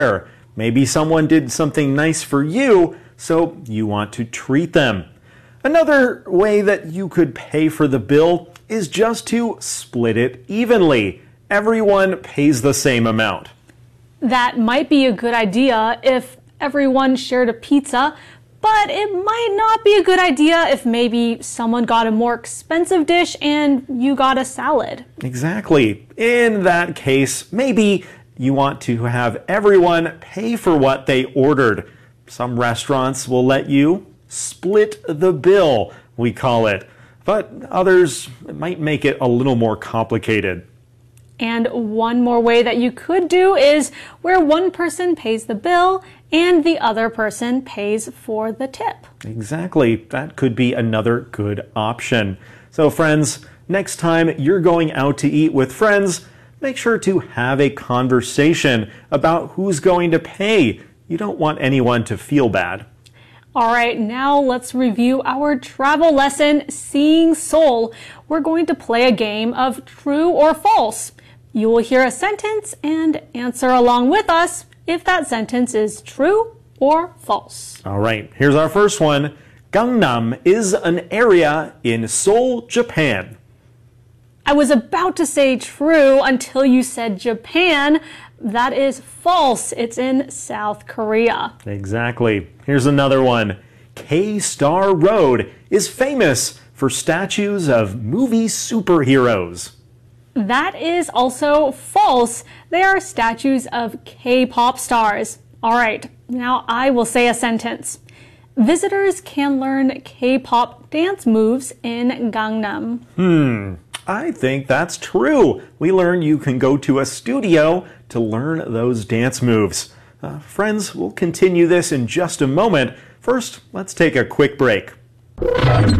Maybe someone did something nice for you, so you want to treat them. Another way that you could pay for the bill is just to split it evenly. Everyone pays the same amount. That might be a good idea if everyone shared a pizza, but it might not be a good idea if maybe someone got a more expensive dish and you got a salad. Exactly. In that case, maybe you want to have everyone pay for what they ordered. Some restaurants will let you split the bill, we call it, but others might make it a little more complicated. And one more way that you could do is where one person pays the bill and the other person pays for the tip. Exactly. That could be another good option. So friends, next time you're going out to eat with friends, make sure to have a conversation about who's going to pay. You don't want anyone to feel bad. All right, now let's review our travel lesson, Seeing Seoul. We're going to play a game of true or false. You will hear a sentence and answer along with us if that sentence is true or false. All right, here's our first one. Gangnam is an area in Seoul, Japan. I was about to say true until you said Japan. That is false. It's in South Korea. Exactly. Here's another one. K-Star Road is famous for statues of movie superheroes. That is also false. They are statues of K-pop stars. All right, now I will say a sentence. Visitors can learn K-pop dance moves in Gangnam. I think that's true. We learn you can go to a studio to learn those dance moves. Friends, we'll continue this in just a moment. First, let's take a quick break.